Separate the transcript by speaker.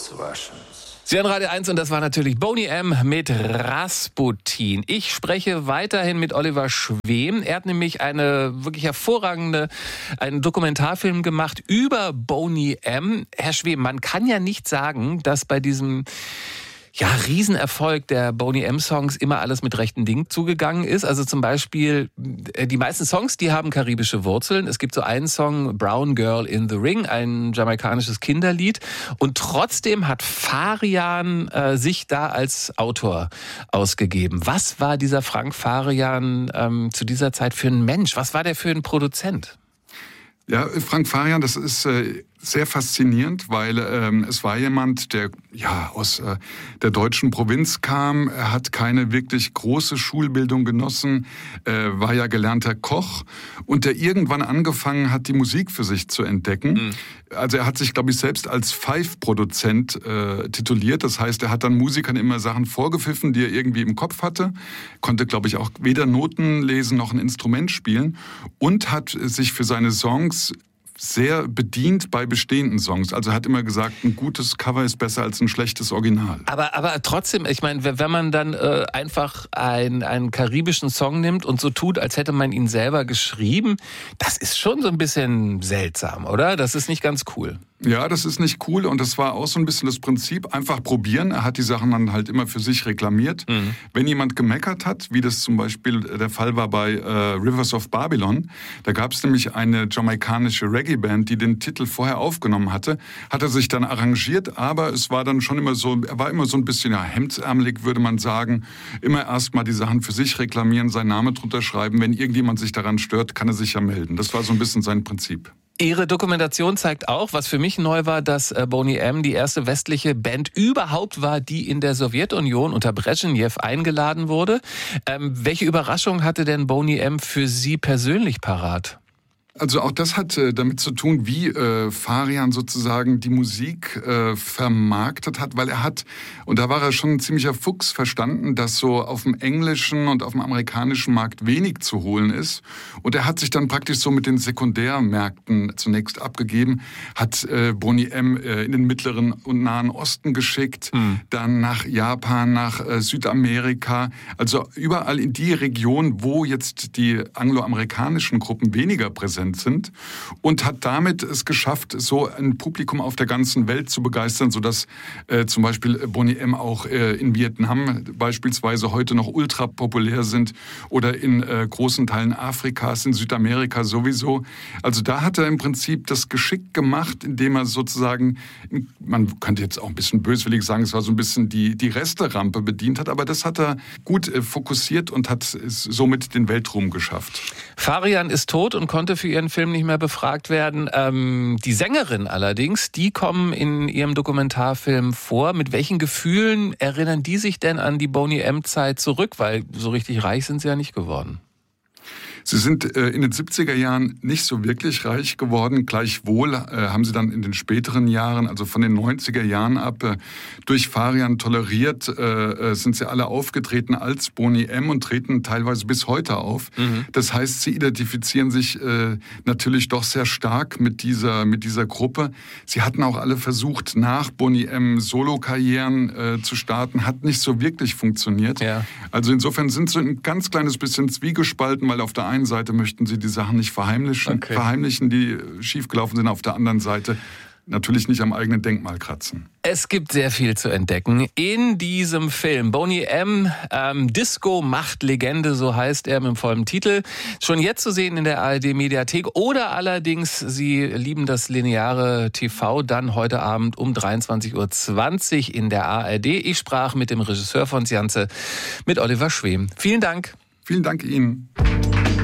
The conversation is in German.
Speaker 1: those Russians.
Speaker 2: Sie hören Radio 1 und das war natürlich Boney M. mit Rasputin. Ich spreche weiterhin mit Oliver Schwem. Er hat nämlich einen Dokumentarfilm gemacht über Boney M. Herr Schwem, man kann ja nicht sagen, dass bei diesem Riesenerfolg der Boney M-Songs immer alles mit rechten Dingen zugegangen ist. Also zum Beispiel, die meisten Songs, die haben karibische Wurzeln. Es gibt so einen Song, Brown Girl in the Ring, ein jamaikanisches Kinderlied. Und trotzdem hat Farian sich da als Autor ausgegeben. Was war dieser Frank Farian zu dieser Zeit für ein Mensch? Was war der für ein Produzent?
Speaker 3: Ja, Frank Farian, das ist sehr faszinierend, weil es war jemand, der aus der deutschen Provinz kam. Er hat keine wirklich große Schulbildung genossen, war ja gelernter Koch und der irgendwann angefangen hat, die Musik für sich zu entdecken. Mhm. Also er hat sich, glaube ich, selbst als Pfeifproduzent tituliert. Das heißt, er hat dann Musikern immer Sachen vorgepfiffen, die er irgendwie im Kopf hatte. Konnte, glaube ich, auch weder Noten lesen noch ein Instrument spielen und hat sich für seine Songs sehr bedient bei bestehenden Songs. Also er hat immer gesagt, ein gutes Cover ist besser als ein schlechtes Original.
Speaker 2: Aber trotzdem, ich meine, wenn man dann einfach einen karibischen Song nimmt und so tut, als hätte man ihn selber geschrieben, das ist schon so ein bisschen seltsam, oder? Das ist nicht ganz cool.
Speaker 3: Ja, das ist nicht cool und das war auch so ein bisschen das Prinzip, einfach probieren. Er hat die Sachen dann halt immer für sich reklamiert. Mhm. Wenn jemand gemeckert hat, wie das zum Beispiel der Fall war bei Rivers of Babylon, da gab es nämlich eine jamaikanische Reggae-Band, die den Titel vorher aufgenommen hatte, hat er sich dann arrangiert, aber es war dann schon immer so, er war immer so ein bisschen hemdsärmelig, würde man sagen, immer erstmal die Sachen für sich reklamieren, seinen Namen drunter schreiben. Wenn irgendjemand sich daran stört, kann er sich ja melden. Das war so ein bisschen sein Prinzip.
Speaker 2: Ihre Dokumentation zeigt auch, was für mich neu war, dass Boney M. die erste westliche Band überhaupt war, die in der Sowjetunion unter Brezhnev eingeladen wurde. Welche Überraschung hatte denn Boney M. für Sie persönlich parat?
Speaker 3: Also auch das hat damit zu tun, wie Farian sozusagen die Musik vermarktet hat, weil er hat, und da war er schon ein ziemlicher Fuchs, verstanden, dass so auf dem englischen und auf dem amerikanischen Markt wenig zu holen ist. Und er hat sich dann praktisch so mit den Sekundärmärkten zunächst abgegeben, hat Boney M. in den Mittleren und Nahen Osten geschickt, dann nach Japan, nach Südamerika, also überall in die Region, wo jetzt die angloamerikanischen Gruppen weniger präsent sind und hat damit es geschafft, so ein Publikum auf der ganzen Welt zu begeistern, sodass zum Beispiel Boney M. auch in Vietnam beispielsweise heute noch ultra populär sind oder in großen Teilen Afrikas, in Südamerika sowieso. Also da hat er im Prinzip das geschickt gemacht, indem er sozusagen, man könnte jetzt auch ein bisschen böswillig sagen, es war so ein bisschen die Resterampe bedient hat, aber das hat er gut fokussiert und hat somit den Weltruhm geschafft.
Speaker 2: Farian ist tot und konnte für ihren Film nicht mehr befragt werden. Die Sängerin allerdings, die kommen in ihrem Dokumentarfilm vor. Mit welchen Gefühlen erinnern die sich denn an die Boney M-Zeit zurück? Weil so richtig reich sind sie ja nicht geworden.
Speaker 3: Sie sind in den 70er Jahren nicht so wirklich reich geworden. Gleichwohl haben sie dann in den späteren Jahren, also von den 90er Jahren ab, durch Farian toleriert, sind sie alle aufgetreten als Boney M. und treten teilweise bis heute auf. Mhm. Das heißt, sie identifizieren sich natürlich doch sehr stark mit dieser Gruppe. Sie hatten auch alle versucht, nach Boney M. Solo-Karrieren zu starten, hat nicht so wirklich funktioniert. Ja. Also insofern sind sie ein ganz kleines bisschen zwiegespalten, weil auf der einen Seite möchten sie die Sachen nicht verheimlichen, die schiefgelaufen sind, auf der anderen Seite natürlich nicht am eigenen Denkmal kratzen.
Speaker 2: Es gibt sehr viel zu entdecken in diesem Film. Boney M. Disco macht Legende, so heißt er mit dem vollen Titel. Schon jetzt zu sehen in der ARD-Mediathek oder allerdings, Sie lieben das lineare TV, dann heute Abend um 23.20 Uhr in der ARD. Ich sprach mit dem Regisseur von Sjanse, mit Oliver Schwem. Vielen Dank.
Speaker 3: Vielen Dank Ihnen.